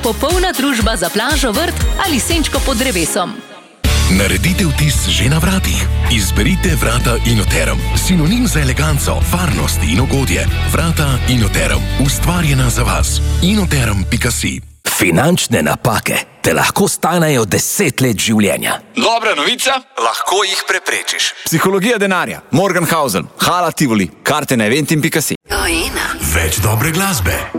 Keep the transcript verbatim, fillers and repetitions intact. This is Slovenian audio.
popolna družba za plažo, vrt ali senčko pod drevesom. Naredite vtis že na vratih. Izberite vrata Inoterum. Sinonim za eleganco, varnost in ugodje. Vrata Inoterum. Ustvarjena za vas. inoterum pika si. Finančne napake te lahko stanejo deset let življenja. Dobra novica, lahko jih preprečiš. Psihologija denarja, Morgenhausen, Hala Tivoli, karte na eventim pika si. Več dobre glasbe.